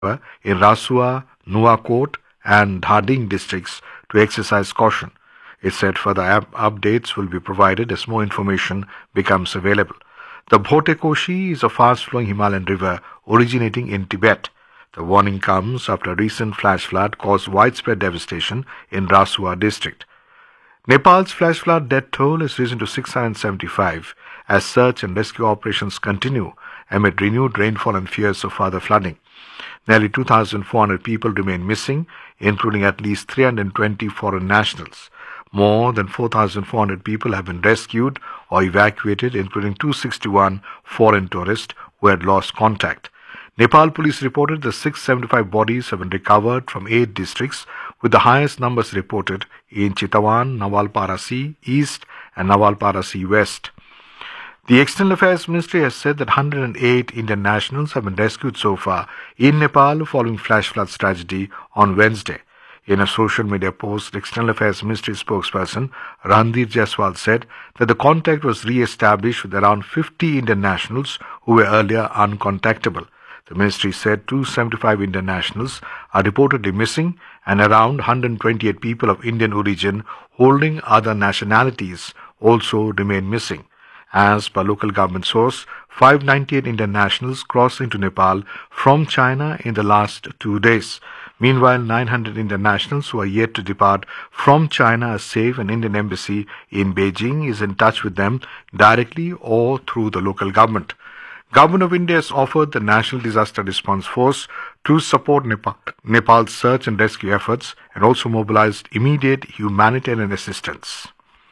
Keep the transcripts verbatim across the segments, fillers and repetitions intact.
in Rasua, Nuwakot, and Dhading districts to exercise caution. It said further up- updates will be provided as more information becomes available. The Bhotekoshi is a fast-flowing Himalayan river originating in Tibet. The warning comes after a recent flash flood caused widespread devastation in Rasua district. Nepal's flash flood death toll has risen to six hundred seventy-five as search and rescue operations continue amid renewed rainfall and fears of further flooding. Nearly two thousand four hundred people remain missing, including at least three hundred twenty foreign nationals. More than four thousand four hundred people have been rescued or evacuated, including two hundred sixty-one foreign tourists who had lost contact. Nepal police reported that six hundred seventy-five bodies have been recovered from eight districts, with the highest numbers reported in Chitwan, Nawalparasi East, and Nawalparasi West. The External Affairs Ministry has said that one hundred eight Indian nationals have been rescued so far in Nepal following flash floods tragedy on Wednesday. In a social media post, the External Affairs Ministry spokesperson Randir Jaiswal said that the contact was re-established with around fifty Indian nationals who were earlier uncontactable. The ministry said two hundred seventy-five Indian nationals are reportedly missing and around one hundred twenty-eight people of Indian origin holding other nationalities also remain missing. As per local government source, five hundred ninety-eight Indian nationals crossed into Nepal from China in the last two days. Meanwhile, nine hundred Indian nationals who are yet to depart from China are safe, and Indian embassy in Beijing is in touch with them directly or through the local government. Government of India has offered the National Disaster Response Force to support Nepal, Nepal's search and rescue efforts and also mobilized immediate humanitarian assistance.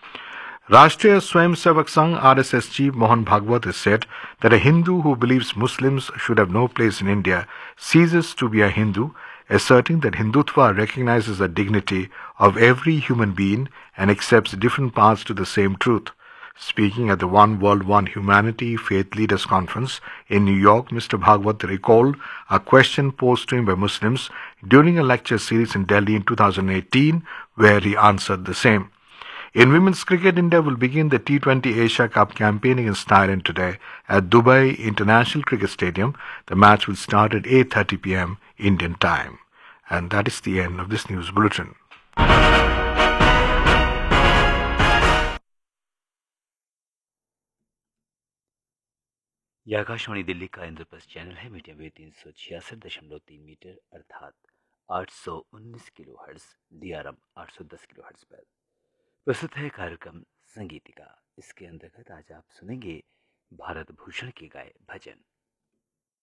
Rashtriya Swayamsevak Sangh R S S chief Mohan Bhagwat has said that a Hindu who believes Muslims should have no place in India ceases to be a Hindu, asserting that Hindutva recognizes the dignity of every human being and accepts different paths to the same truth. Speaking at the One World One Humanity Faith Leaders Conference in New York, Mister Bhagwat recalled a question posed to him by Muslims during a lecture series in Delhi in two thousand eighteen, where he answered the same. In women's cricket, India will begin the T twenty Asia Cup campaign against Thailand today at Dubai International Cricket Stadium. The match will start at eight thirty p m Indian time. And that is the end of this news bulletin. यह आकाशवाणी दिल्ली का Indraprastha channel है। Medium wave तीन सौ छियासठ दशमलव तीन metre अर्थात आठ सौ उन्नीस kilo hertz, D R M आठ सौ दस किलो हर्ट्ज पर प्रस्तुत है कार्यक्रम संगीतिका। इसके अंतर्गत आज आप सुनेंगे भारत भूषण के गाए भजन।